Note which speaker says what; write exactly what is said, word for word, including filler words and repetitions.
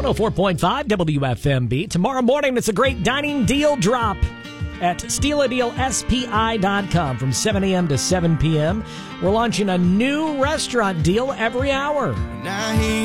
Speaker 1: one oh four point five W F M B. Tomorrow morning, it's a great dining deal drop at steal a deal S P I dot com from seven a.m. to seven p.m. We're launching a new restaurant deal every hour.
Speaker 2: Now he